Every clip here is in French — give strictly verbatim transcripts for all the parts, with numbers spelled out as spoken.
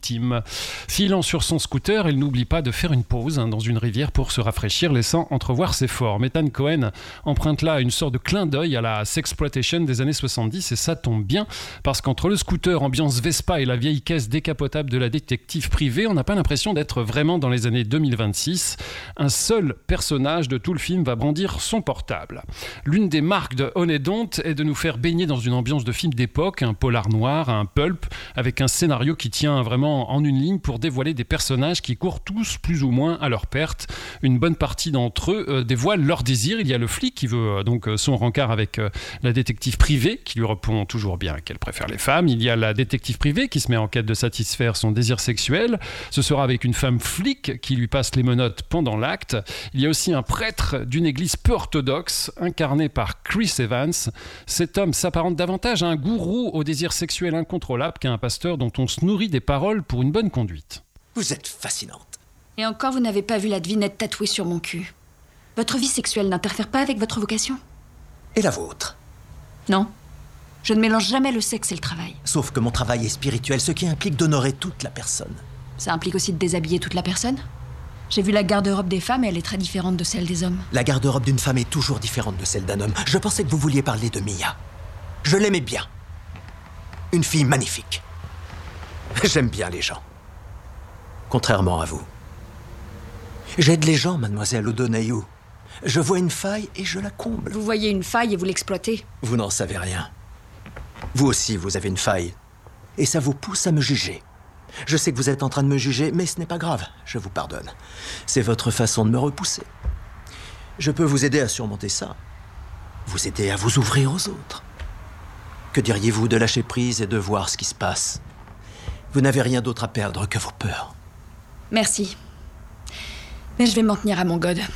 victime. Filant sur son scooter, il n'oublie pas de faire une pause hein, dans une rivière pour se rafraîchir, laissant entrevoir ses formes. Ethan Cohen emprunte là une sorte de clin d'œil à la sexploitation des années soixante-dix, et ça tombe bien, parce qu'entre le scooter ambiance Vespa et la vieille caisse décapotable de la détective privée, on n'a pas l'impression d'être vraiment dans les années deux mille vingt-six. Un seul personnage de tout le film va brandir son portable. L'une des marques de On et Don't est de nous faire baigner dans une ambiance de film d'époque, un polar noir, un pulp, avec un scénario qui tient vraiment en une ligne pour dévoiler des personnages qui courent tous plus ou moins à leur perte. Une bonne partie d'entre eux euh, dévoilent leur désir. Il y a le flic qui veut euh, donc euh, son rencard avec euh, la détective privée, qui lui répond toujours bien qu'elle préfère les femmes. Il y a la détective privée qui se met en quête de satisfaire son désir sexuel. Ce sera avec une femme flic qui lui passe les menottes pendant l'acte. Il y a aussi un prêtre d'une église peu orthodoxe, incarné par Chris Evans. Cet homme s'apparente davantage à un gourou au désir sexuel incontrôlable qu'à un pasteur dont on se nourrit des paroles pour une bonne conduite. Vous êtes fascinante. Et encore, vous n'avez pas vu la devinette tatouée sur mon cul. Votre vie sexuelle n'interfère pas avec votre vocation ? Et la vôtre ? Non. Je ne mélange jamais le sexe et le travail. Sauf que mon travail est spirituel, ce qui implique d'honorer toute la personne. Ça implique aussi de déshabiller toute la personne ? J'ai vu la garde-robe des femmes et elle est très différente de celle des hommes. La garde-robe d'une femme est toujours différente de celle d'un homme. Je pensais que vous vouliez parler de Mia. Je l'aimais bien. Une fille magnifique. J'aime bien les gens. Contrairement à vous. J'aide les gens, mademoiselle O'Donoghue. Je vois une faille et je la comble. Vous voyez une faille et vous l'exploitez. Vous n'en savez rien. Vous aussi, vous avez une faille. Et ça vous pousse à me juger. Je sais que vous êtes en train de me juger, mais ce n'est pas grave. Je vous pardonne. C'est votre façon de me repousser. Je peux vous aider à surmonter ça. Vous aider à vous ouvrir aux autres. Que diriez-vous de lâcher prise et de voir ce qui se passe ? Vous n'avez rien d'autre à perdre que vos peurs. Merci. Mais je vais m'en tenir à mon god.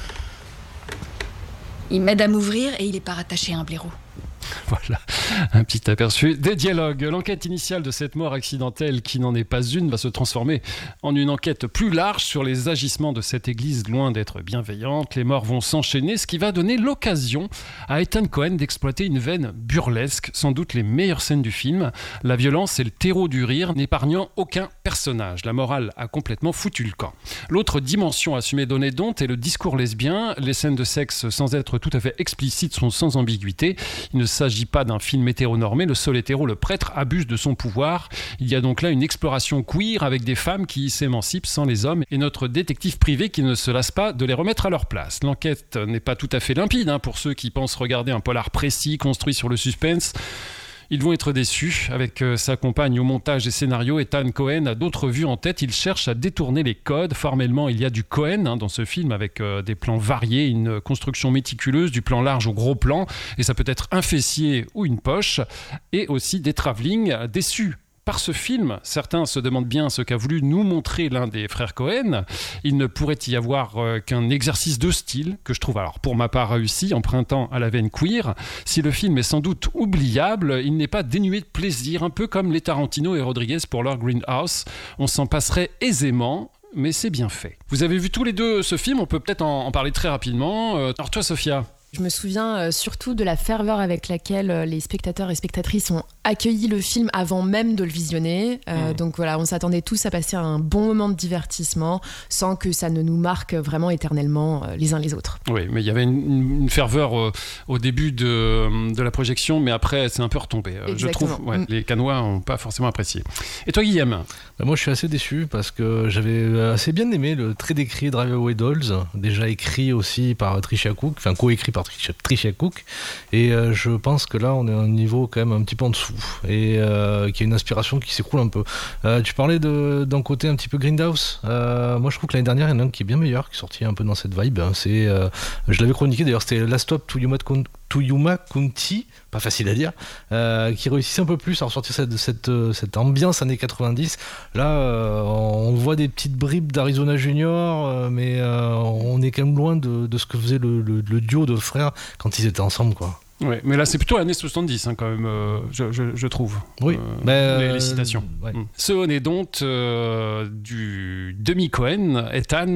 Il m'aide à m'ouvrir et il est pas rattaché à un blaireau. Voilà, un petit aperçu des dialogues. L'enquête initiale de cette mort accidentelle, qui n'en est pas une, va se transformer en une enquête plus large sur les agissements de cette église loin d'être bienveillante. Les morts vont s'enchaîner, ce qui va donner l'occasion à Ethan Cohen d'exploiter une veine burlesque, sans doute les meilleures scènes du film. La violence et le terreau du rire, n'épargnant aucun personnage. La morale a complètement foutu le camp. L'autre dimension assumée d'On et Don't est le discours lesbien. Les scènes de sexe, sans être tout à fait explicites, sont sans ambiguïté. Il ne s'agit pas d'un film hétéronormé, le seul hétéro, le prêtre, abuse de son pouvoir. Il y a donc là une exploration queer avec des femmes qui s'émancipent sans les hommes et notre détective privé qui ne se lasse pas de les remettre à leur place. L'enquête n'est pas tout à fait limpide hein, pour ceux qui pensent regarder un polar précis, construit sur le suspense. Ils vont être déçus. Avec euh, sa compagne au montage et scénario, Ethan Cohen a d'autres vues en tête. Il cherche à détourner les codes. Formellement, il y a du Cohen hein, dans ce film avec euh, des plans variés, une construction méticuleuse, du plan large au gros plan. Et ça peut être un fessier ou une poche. Et aussi des travelling déçus. Par ce film, certains se demandent bien ce qu'a voulu nous montrer l'un des frères Cohen. Il ne pourrait y avoir euh, qu'un exercice de style, que je trouve alors pour ma part réussi, empruntant à la veine queer. Si le film est sans doute oubliable, il n'est pas dénué de plaisir, un peu comme les Tarantino et Rodriguez pour leur Grindhouse. On s'en passerait aisément, mais c'est bien fait. Vous avez vu tous les deux ce film, on peut peut-être en, en parler très rapidement. Euh, alors toi, Sophia ? Je me souviens euh, surtout de la ferveur avec laquelle euh, les spectateurs et spectatrices ont accueilli le film avant même de le visionner. Euh, mmh. Donc voilà, on s'attendait tous à passer un bon moment de divertissement sans que ça ne nous marque vraiment éternellement euh, les uns les autres. Oui, mais il y avait une, une ferveur euh, au début de, de la projection, mais après c'est un peu retombé. Euh, je trouve, ouais, mmh. les Canois n'ont pas forcément apprécié. Et toi, Guillaume ? Bah moi, je suis assez déçu parce que j'avais assez bien aimé le très décrit Drive Away Dolls, déjà écrit aussi par Tricia Cook, enfin co-écrit par Tricia Cook, et euh, je pense que là on est à un niveau quand même un petit peu en dessous et euh, qu'il y a une inspiration qui s'écroule un peu. Euh, tu parlais de, d'un côté un petit peu Grindhouse. Euh, moi je trouve que l'année dernière il y en a un qui est bien meilleur, qui est sorti un peu dans cette vibe. C'est, euh, je l'avais chroniqué d'ailleurs, c'était Last Stop to Yuma, to Yuma County, pas facile à dire, euh, qui réussissait un peu plus à ressortir cette, cette, cette ambiance années quatre-vingt-dix. Là euh, on voit des petites bribes d'Arizona Junior, euh, mais euh, on est quand même loin de, de ce que faisait le, le, le duo de frères quand ils étaient ensemble, quoi. Oui, mais là c'est plutôt l'année soixante-dix hein, quand même, euh, je, je, je trouve. Oui, euh, mais les, les citations. Euh, ouais. Ce On et Don't euh, du demi-Cohen, Ethan,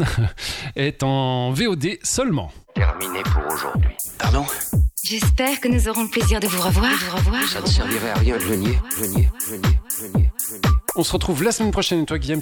est en V O D seulement. Terminé pour aujourd'hui. Pardon ? J'espère que nous aurons le plaisir de vous revoir. De vous revoir. Ça ne servirait à rien de le nier, je nier, je nier, je nier, je nier. On se retrouve la semaine prochaine, et toi Guillaume,